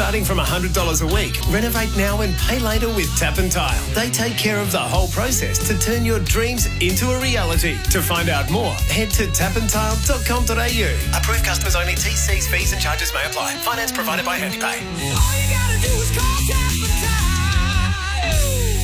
Starting from $100 a week, renovate now and pay later with Tap and Tile. They take care of the whole process to turn your dreams into a reality. To find out more, head to tapandtile.com.au. Approved customers only. TCs, fees and charges may apply. Finance provided by HandyPay. All you gotta do is call Tap and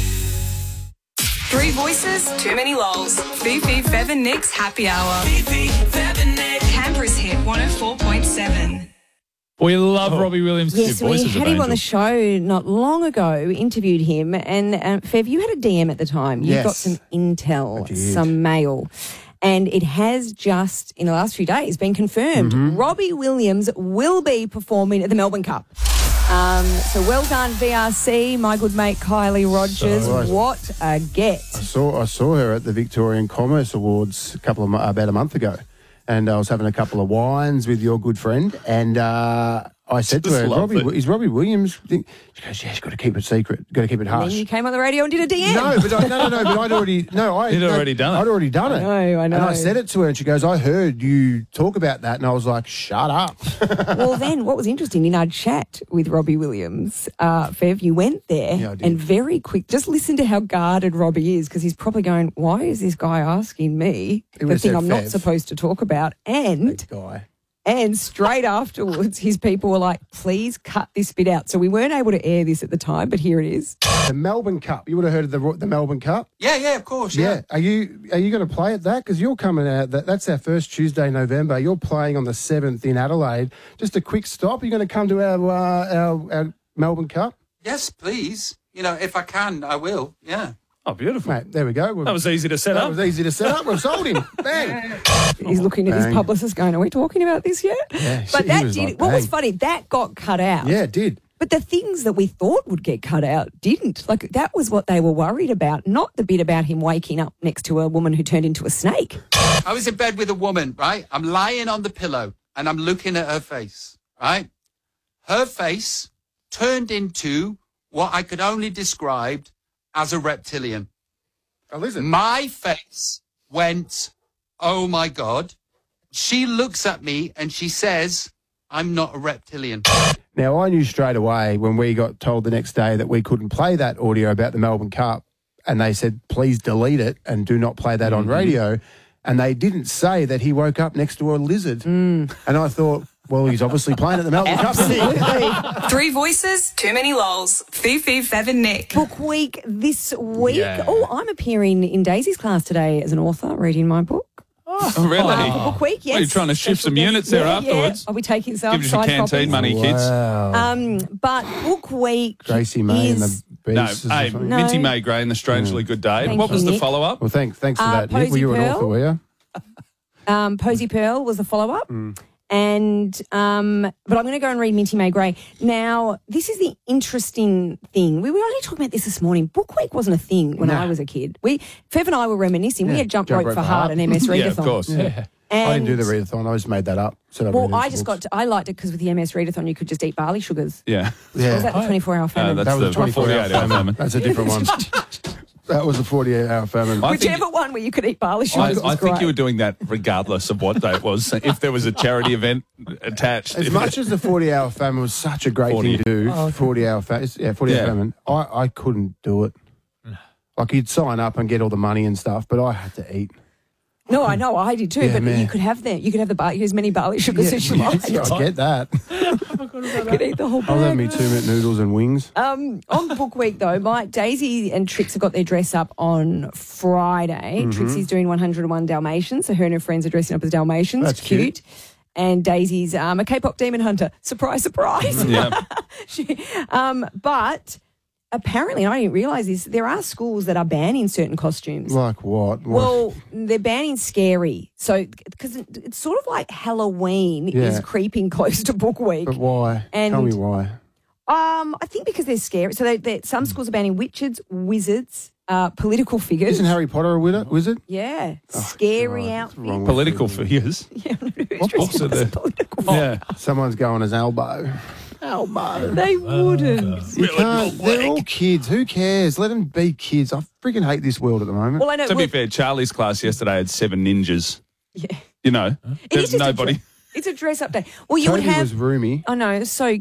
Tile. Three voices, too many lols. Fifi, Fev and Nick's Happy Hour. Fifi, Fev and Nick. Canberra's hit 104.7. We love Robbie Williams. Yes, we had him on the show not long ago, interviewed him, and Fev, you had a DM at the time. You got some intel, some mail, and it has just, in the last few days, been confirmed. Robbie Williams will be performing at the Melbourne Cup. So well done, VRC, my good mate Kylie Rogers. What a get. I saw her at the Victorian Commerce Awards about a month ago. And I was having a couple of wines with your good friend, and I said to her, is Robbie Williams? She goes, yeah, she's got to keep it secret, got to keep it hush. And then you came on the radio and did a DM. No, but I'd already You'd already done it. I'd already done it. I know. And I said it to her, and she goes, I heard you talk about that, and I was like, shut up. Well, then what was interesting in our chat with Robbie Williams, Fev, you went there and very quick, just listen to how guarded Robbie is, because he's probably going, why is this guy asking me the thing I'm not supposed to talk about? And straight afterwards, his people were like, please cut this bit out. So we weren't able to air this at the time, but here it is. The Melbourne Cup. You would have heard of the Melbourne Cup? Yeah, of course, yeah. Are you going to play at that? Because you're coming out. That's our first Tuesday, November. You're playing on the 7th in Adelaide. Just a quick stop. Are you going to come to our Melbourne Cup? Yes, please. You know, if I can, I will, yeah. Oh, beautiful. Mate, there we go. That was easy to set up. We've sold him. Bang. He's looking at his publicist going, are we talking about this yet? Yeah, but that did. What was funny, that got cut out. Yeah, it did. But the things that we thought would get cut out didn't. Like, that was what they were worried about, not the bit about him waking up next to a woman who turned into a snake. I was in bed with a woman, right? I'm lying on the pillow and I'm looking at her face, right? Her face turned into what I could only describe as a reptilian. Oh, listen. My face went, oh my God. She looks at me and she says, I'm not a reptilian. Now, I knew straight away when we got told the next day that we couldn't play that audio about the Melbourne Cup, and they said, please delete it and do not play that on radio. And they didn't say that he woke up next to a lizard. And I thought, well, he's obviously playing at the Melbourne Cup. Absolutely. Three voices, too many lols. Fifi, Fev and Nick. Book week this week. Yeah. Oh, I'm appearing in Daisy's class today as an author, reading my book. Oh, really? For book week, yes. Well, you're trying to shift some units there afterwards. I'll be taking some Give you some side canteen copies. money, kids. Wow. But book week Gracie May and is... the Beasts. No, hey, No. Minty May Gray and the Strangely Good Day. Thank What was you, the Nick. follow-up? Well, thanks for that, Nick. Were Posy you an Pearl. author, were you? Posy Pearl was the follow-up. And but I'm going to go and read Minty May Gray. Now, this is the interesting thing. We were only talking about this morning. Book week wasn't a thing when I was a kid. Fev and I were reminiscing. We had Jump Rope for Heart and MS Readathon. Yeah, of course. Yeah. I didn't do the readathon. I just made that up. Well, I liked it because with the MS Readathon, you could just eat barley sugars. Yeah. Or was that the 24-hour famine? that's That was the 48-hour famine. That's a different one. That was the 48-hour famine. Whichever one where you could eat barley sugars I was think great. you were doing that regardless of what day it was. If there was a charity event attached. As much as the 40-hour famine was such a great thing to do, 40-hour famine, I couldn't do it. Like, you'd sign up and get all the money and stuff, but I had to eat. No, I know, I did too. Yeah, but man. you could have as many barley sugars as you liked. I get that. You could eat the whole bag. I'll have me 2-minute noodles and wings. On book week, though, Daisy and Trix have got their dress up on Friday. Trixie's doing 101 Dalmatians, so her and her friends are dressing up as Dalmatians. That's cute. And Daisy's a K-pop demon hunter. Surprise, surprise. Yeah. But apparently, and I didn't realise this, there are schools that are banning certain costumes. Like what? Well, they're banning scary. So, because it's sort of like Halloween is creeping close to book week. But why? And Tell me why. I think because they're scary. So some schools are banning witches, wizards, political figures. Isn't Harry Potter a wizard? Yeah. Scary outfits. Political figures. Yeah, What books are there? political Yeah. Someone's going as Elbow. They wouldn't. You can't. They're all kids. Who cares? Let them be kids. I freaking hate this world at the moment. Well, I know. To be fair, Charlie's class yesterday had 7 ninjas. Yeah. You know, It is there's just nobody. It's a dress up day. Well, you Toby would have. was roomy. I know, so